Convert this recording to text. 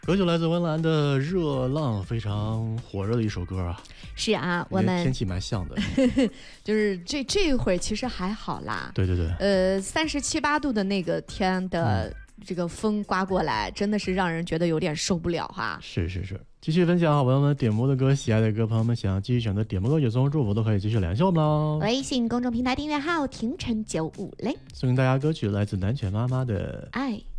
歌曲来自温岚的《热浪》，非常火热的一首歌啊。 是啊，我们天气蛮像的， 就是这会儿其实还好啦。 对对对 ，37、8度的那个天的这个风刮过来，真的是让人觉得有点受不了哈。 是，继续分享好朋友们点播的歌，喜爱的歌，朋友们想要继续选择点播歌曲送祝福，都可以继续联系我们喽。 微信公众平台订阅号婷晨950， 送给大家歌曲来自南拳妈妈的爱。